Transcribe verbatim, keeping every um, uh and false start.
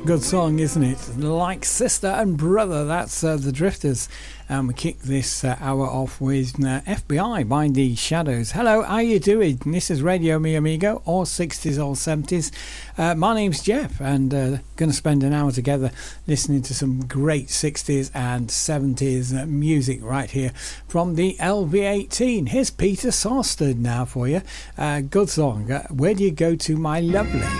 Good song, isn't it? Like sister and brother. That's uh, the Drifters. And um, we kick this uh, hour off with uh, F B I by the Shadows. Hello, how you doing? This is Radio Mi Amigo, or sixties or seventies. Uh, my name's Jeff, and uh, going to spend an hour together listening to some great sixties and seventies uh, music right here from the L V eighteen. Here's Peter Sarsted now for you. Uh, good song. Uh, Where do you go to, my lovely?